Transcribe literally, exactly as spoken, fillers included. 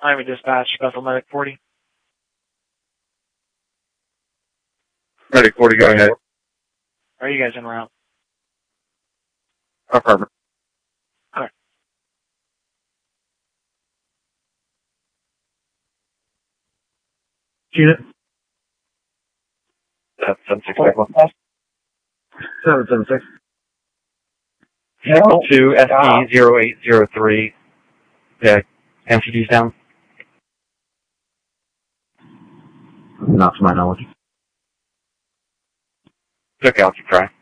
I'm a dispatch, Bethel Medic forty. Medic forty, go ahead. Are you guys en route? Affirmative. Alright. Unit. That's seven six five one. seven seven six. To S E zero eight zero three. Yeah, M C D's down. Not to my knowledge. Okay, I'll keep trying.